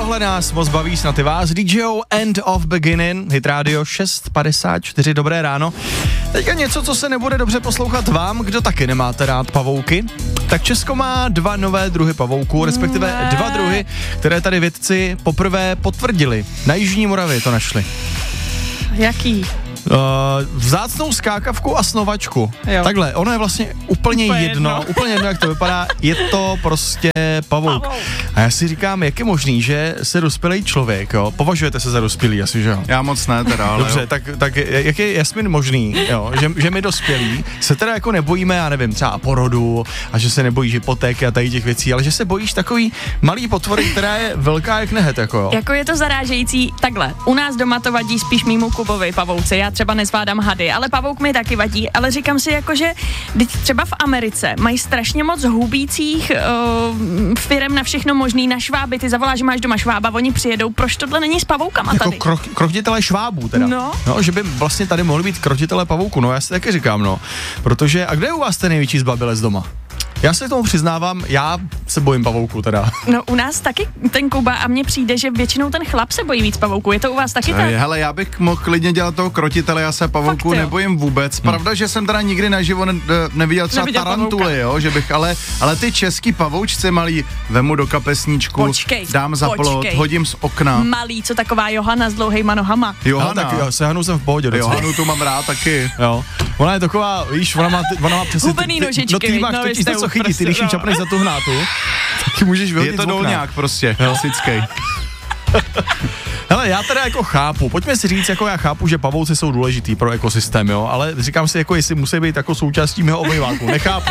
tohle nás moc baví, snad i vás. DJO End of Beginning, Hit Radio 6:54, dobré ráno. Teďka něco, co se nebude dobře poslouchat vám, kdo taky nemáte rád pavouky. Tak Česko má 2 nové druhy pavouků, respektive 2 druhy, které tady vědci poprvé potvrdili. Na Jižní Moravě to našli. Jaký? Vzácnou skákavku a snovačku. Jo. Takhle, ono je vlastně úplně jedno, jak to vypadá, je to prostě pavouk. A já si říkám, jak je možný, že se dospělý člověk, jo, považujete se za dospělý, asi, že jo? Já moc ne teda, ale dobře, tak jak je Jasmin možný, jo, že my dospělí se teda jako nebojíme, já nevím, třeba porodu a že se nebojíš hypotéky a tady těch věcí, ale že se bojíš takový malý potvory, která je velká jak nehet, jako jo. Jako je to zarážející, takhle, u nás doma to vadí spíš mýmu Kubovi pavouci, já třeba nezvládám hady, ale pavouk mi taky vadí, ale říkám si jako, že třeba v Americe mají strašně moc hubících firem na všechno možný, na šváby, ty zavoláš, že máš doma švába, oni přijedou, proč tohle není s pavoukama tady? Jako krotitelé švábů teda. No, že by vlastně tady mohli být krotitelé pavouků, no já si taky říkám, no, protože, a kde je u vás ten největší zbabělec doma? Já se k tomu přiznávám, já se bojím pavouku teda. No u nás taky ten Kuba a mně přijde, že většinou ten chlap se bojí víc pavouku. Je to u vás taky tak? Hele, já bych mohl klidně dělat toho krotitele, já se pavouku nebojím vůbec. Pravda, že jsem teda nikdy naživo neviděl třeba tarantuly, jo, že bych, ale ty český pavoučci malí vemu do kapesníčku, dám za plot, hodím z okna. Malý, co taková Johana s dlouhejma nohama. Johana, tak jo, se Hanu jsem v pohodě. Johanu tu mám rád taky. Jo. Ona je taková, víš, ona má přesně hubený nožičky, no ty máš totiž něco chytit, ty když jim čapneš za tu hnátu, taky můžeš vyhodit. Je to dolňák prostě, klasický. Hele, já teda jako chápu, pojďme si říct, jako já chápu, že pavouci jsou důležitý pro ekosystém, jo, ale říkám si, jako jestli musí být jako součástí mého obejváku, nechápu.